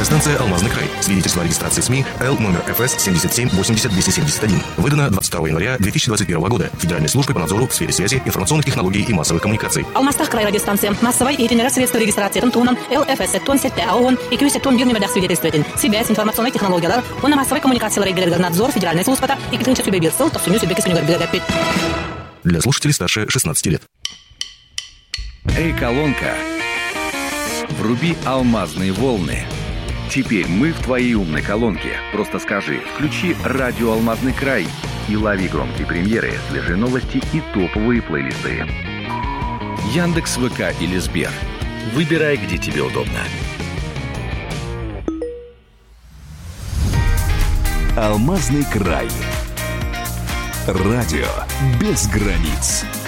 Радиостанция «Алмазный край». Свидетельство о регистрации СМИ Л номер ФС 77-80-271. Выдано 22 января 2021 года Федеральной службой по надзору в сфере связи, информационных технологий и массовых коммуникаций. Алмастах край радиостанция. Массовой и генерация регистрации тонн ЛФС тонн сетте АОН и кюсе тонн бирнемедах свидетельствователь. Связь, информационные технологии, он на массовой коммуникации надзор Федеральной службы и китынча субъект ссыл, то суню субъект суню Для слушателей старше 16 лет. Эй, колонка, вруби алмазные волны. Теперь мы в твоей умной колонке. Просто скажи, включи радио «Алмазный край» и лови громкие премьеры, свежие новости и топовые плейлисты. Яндекс, ВК или Сбер. Выбирай, где тебе удобно. «Алмазный край». Радио без границ.